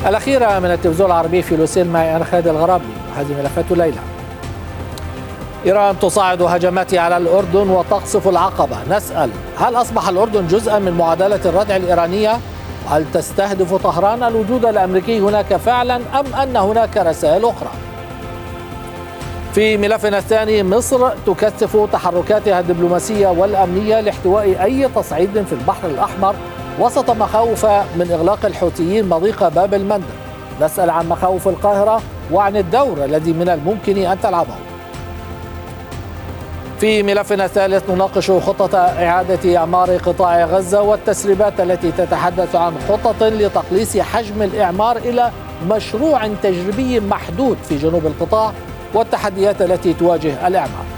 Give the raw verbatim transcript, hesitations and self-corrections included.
الأخيرة من التلفزيون العربي في لوسيل، معي أنا خالد الغرابي، وهذه ملفات الليلة. إيران تصاعد هجماتها على الأردن وتقصف العقبة. نسأل: هل أصبح الأردن جزءا من معادلة الردع الإيرانية؟ وهل تستهدف طهران الوجود الأمريكي هناك فعلا أم أن هناك رسائل أخرى؟ في ملفنا الثاني، مصر تكثف تحركاتها الدبلوماسية والأمنية لاحتواء أي تصعيد في البحر الأحمر وسط مخاوف من إغلاق الحوثيين مضيق باب المندب. نسأل عن مخاوف القاهرة وعن الدور الذي من الممكن أن تلعبه. في ملفنا الثالث، نناقش خطة إعادة إعمار قطاع غزة والتسريبات التي تتحدث عن خطط لتقليص حجم الإعمار إلى مشروع تجريبي محدود في جنوب القطاع والتحديات التي تواجه الإعمار.